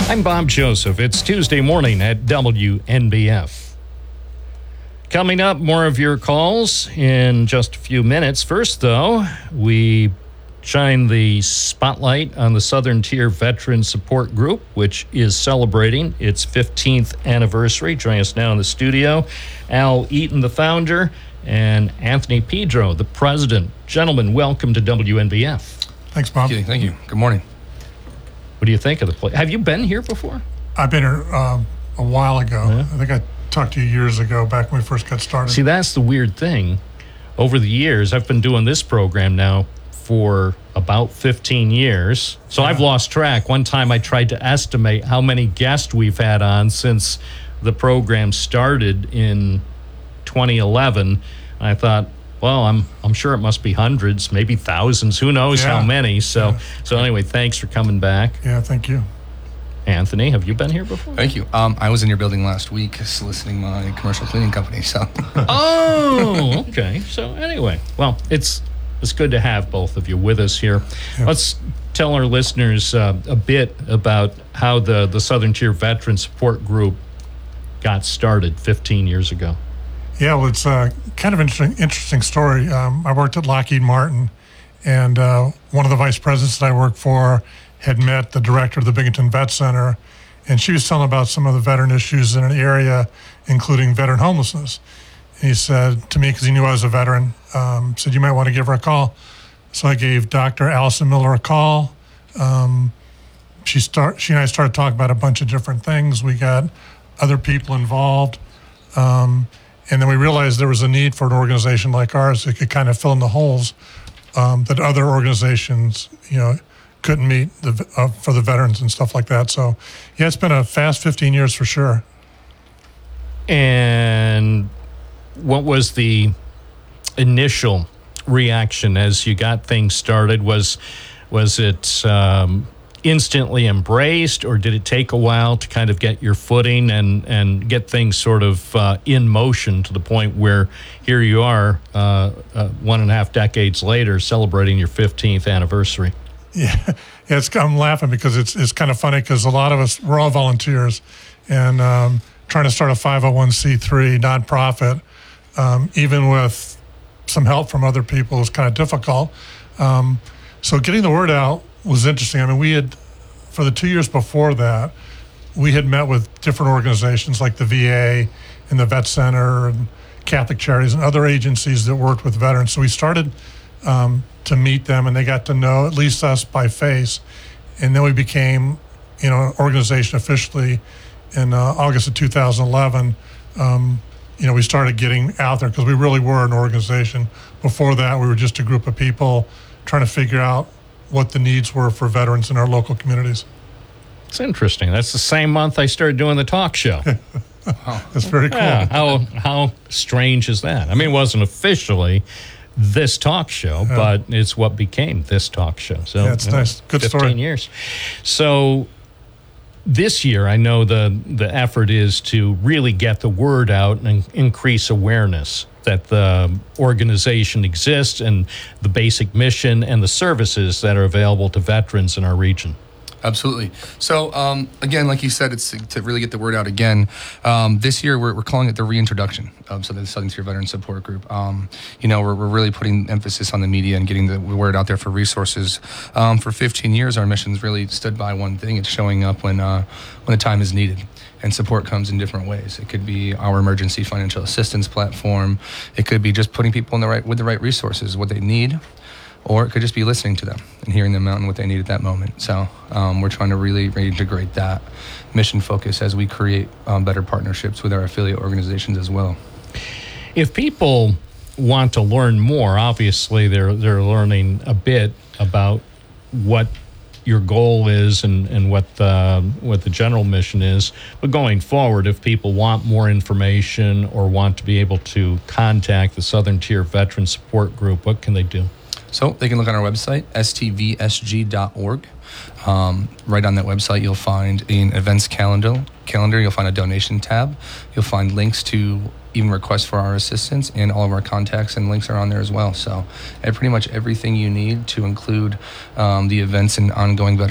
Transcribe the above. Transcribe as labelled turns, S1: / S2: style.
S1: I'm Bob Joseph. It's Tuesday morning at WNBF. Coming up, more of your calls in just a few minutes. First, though, we shine the spotlight on the Southern Tier Veteran Support Group, which is celebrating its 15th anniversary. Joining us now in the studio, Al Eaton, the founder, and Anthony Pedro, the president. Gentlemen, welcome to WNBF.
S2: Thanks, Bob.
S3: Thank you. Good morning.
S1: What do you think of the place? Have you been here before?
S2: I've been here a while ago. Yeah. I think I talked to you years ago, back when we first got started.
S1: See, that's the weird thing. Over the years, I've been doing this program now for about 15 years. So I've lost track. One time I tried to estimate how many guests we've had on since the program started in 2011. I thought, well, I'm sure it must be hundreds, maybe thousands. Who knows how many? So anyway, thanks for coming back.
S2: Yeah, thank you.
S1: Anthony, have you been here before?
S3: Thank you. I was in your building last week soliciting my commercial cleaning company. So.
S1: Oh, okay. So anyway, well, it's good to have both of you with us here. Yeah. Let's tell our listeners a bit about how the Southern Tier Veteran Support Group got started 15 years ago.
S2: Yeah, well, it's kind of an interesting story. I worked at Lockheed Martin, and one of the vice presidents that I worked for had met the director of the Binghamton Vet Center, and she was telling about some of the veteran issues in an area, including veteran homelessness. And he said to me, because he knew I was a veteran, said, you might want to give her a call. So I gave Dr. Allison Miller a call. She and I started talking about a bunch of different things. We got other people involved. And then we realized there was a need for an organization like ours that could kind of fill in the holes that other organizations, couldn't meet for the veterans and stuff like that. So, yeah, it's been a fast 15 years for sure.
S1: And what was the initial reaction as you got things started? Was it instantly embraced, or did it take a while to kind of get your footing and get things sort of in motion to the point where here you are 1.5 decades later celebrating your 15th anniversary?
S2: Yeah, I'm laughing because it's kind of funny because a lot of us, we're all volunteers, and trying to start a 501c3 nonprofit, even with some help from other people, is kind of difficult. So getting the word out was interesting. I mean, we had, for the 2 years before that, we had met with different organizations like the VA and the Vet Center and Catholic Charities and other agencies that worked with veterans. So we started to meet them, and they got to know at least us by face. And then we became, an organization officially in August of 2011. We started getting out there because we really were an organization. Before that, we were just a group of people trying to figure out what the needs were for veterans in our local communities.
S1: It's interesting. That's the same month I started doing the talk show.
S2: That's very cool.
S1: Yeah, how strange is that? I mean, it wasn't officially this talk show, but it's what became this talk show. So
S2: yeah, it's nice. Good
S1: 15
S2: story.
S1: years. So this year, I know the effort is to really get the word out and increase awareness that the organization exists and the basic mission and the services that are available to veterans in our region.
S3: Absolutely. So, again, like you said, it's to really get the word out again. This year, we're calling it the reintroduction of the Southern Tier Veteran Support Group. We're really putting emphasis on the media and getting the word out there for resources. For 15 years, our mission's really stood by one thing. It's showing up when the time is needed. And support comes in different ways. It could be our emergency financial assistance platform. It could be just putting people with the right resources, what they need. Or it could just be listening to them and hearing them out and what they need at that moment. So we're trying to really reintegrate that mission focus as we create better partnerships with our affiliate organizations as well.
S1: If people want to learn more, obviously they're learning a bit about what your goal is and what the general mission is. But going forward, if people want more information or want to be able to contact the Southern Tier Veteran Support Group, what can they do?
S3: So they can look on our website, stvsg.org. Right on that website, you'll find an events calendar. You'll find a donation tab. You'll find links to even requests for our assistance, and all of our contacts and links are on there as well. So pretty much everything you need to include the events and ongoing